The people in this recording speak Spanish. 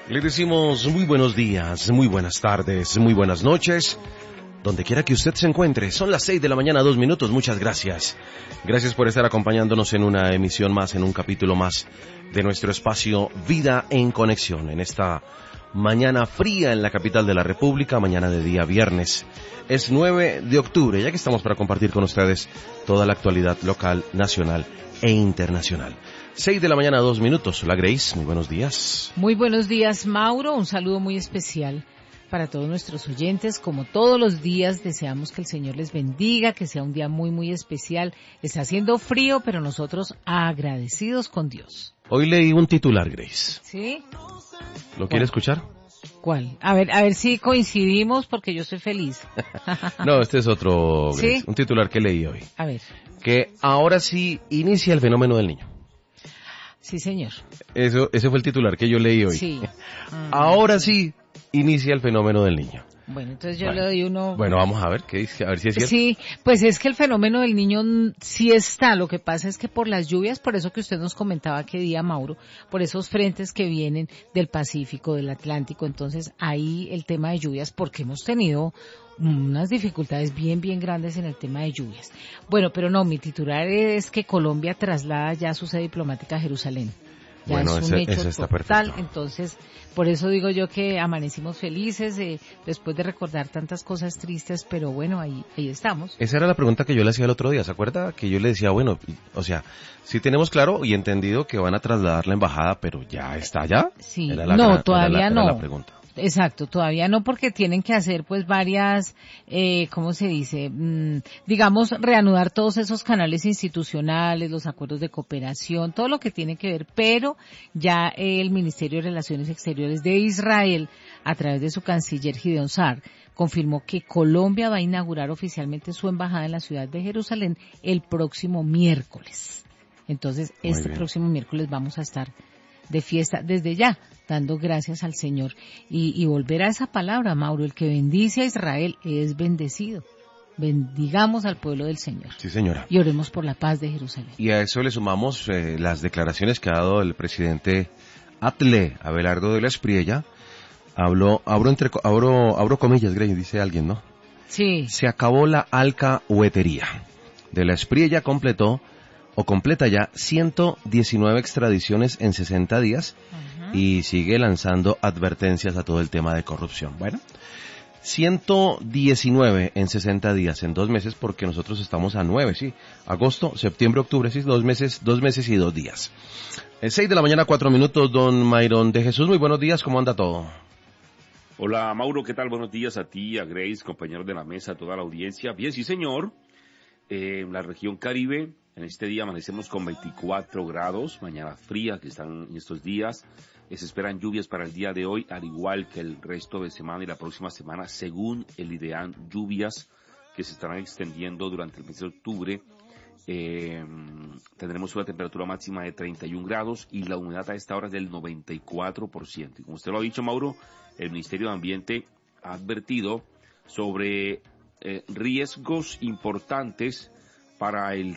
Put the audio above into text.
Le decimos muy buenos días, muy buenas tardes, muy buenas noches, donde quiera que usted se encuentre. Son las 6 de la mañana, 2 minutos. Muchas gracias. Gracias por estar acompañándonos en una emisión más, en un capítulo más de nuestro espacio Vida en Conexión. En esta mañana fría en la capital de la República, mañana de día viernes. Es 9 de octubre, ya que estamos para compartir con ustedes toda la actualidad local, nacional e internacional. 6 de la mañana, 2 minutos. Hola Grace, muy buenos días. Muy buenos días, Mauro. Un saludo muy especial para todos nuestros oyentes. Como todos los días, deseamos que el Señor les bendiga, que sea un día muy, muy especial. Está haciendo frío, pero nosotros agradecidos con Dios. Hoy leí un titular, Grace. ¿Sí? ¿Lo quiere escuchar? ¿Cuál? A ver si coincidimos, porque yo estoy feliz. No, este es otro, Grace. ¿Sí? Un titular que leí hoy. A ver. Que ahora sí inicia el fenómeno del niño. Sí, señor. Ese fue el titular que yo leí hoy. Sí. Ahora sí inicia el fenómeno del niño. Bueno, entonces yo le doy uno... Bueno, vamos a ver qué dice, a ver si es cierto. Sí, pues es que el fenómeno del niño sí está. Lo que pasa es que por las lluvias, por eso que usted nos comentaba qué día, Mauro, por esos frentes que vienen del Pacífico, del Atlántico, entonces ahí el tema de lluvias, porque hemos tenido unas dificultades bien, bien grandes en el tema de lluvias. Bueno, pero no, mi titular es que Colombia traslada ya su sede diplomática a Jerusalén. Ya bueno, es un hecho ese está total, perfecto. Entonces, por eso digo yo que amanecimos felices después de recordar tantas cosas tristes, pero bueno, ahí estamos. Esa era la pregunta que yo le hacía el otro día, ¿se acuerda? Que yo le decía, bueno, o sea, sí tenemos claro y entendido que van a trasladar la embajada, pero ¿ya está allá? Sí, Era todavía la no. pregunta. Exacto, todavía no, porque tienen que hacer pues varias, ¿cómo se dice? Digamos, reanudar todos esos canales institucionales, los acuerdos de cooperación, todo lo que tiene que ver, pero ya el Ministerio de Relaciones Exteriores de Israel, a través de su canciller Gideon Sa'ar, confirmó que Colombia va a inaugurar oficialmente su embajada en la ciudad de Jerusalén el próximo miércoles. Entonces, próximo miércoles vamos a estar de fiesta desde ya, dando gracias al Señor. Y volver a esa palabra, Mauro, el que bendice a Israel es bendecido. Bendigamos al pueblo del Señor. Sí, señora. Y oremos por la paz de Jerusalén. Y a eso le sumamos las declaraciones que ha dado el presidente Atle Abelardo de la Espriella. Abro comillas, Grey, dice alguien, ¿no? Sí. Se acabó la alcahuetería. De la Espriella completa ya 119 extradiciones en 60 días y sigue lanzando advertencias a todo el tema de corrupción. Bueno, 119 en 60 días, en 2 meses, porque nosotros estamos a 9, sí. Agosto, septiembre, octubre, sí, 2 meses y 2 días. 6 de la mañana, 4 minutos, don Mayron de Jesús, muy buenos días, ¿cómo anda todo? Hola Mauro, ¿qué tal? Buenos días a ti, a Grace, compañeros de la mesa, a toda la audiencia. Bien, sí señor, en la región Caribe, en este día amanecemos con 24 grados, mañana fría que están en estos días. Se esperan lluvias para el día de hoy, al igual que el resto de semana y la próxima semana, según el IDEAN, lluvias que se estarán extendiendo durante el mes de octubre. Tendremos una temperatura máxima de 31 grados y la humedad a esta hora es del 94%. Y como usted lo ha dicho, Mauro, el Ministerio de Ambiente ha advertido sobre riesgos importantes para el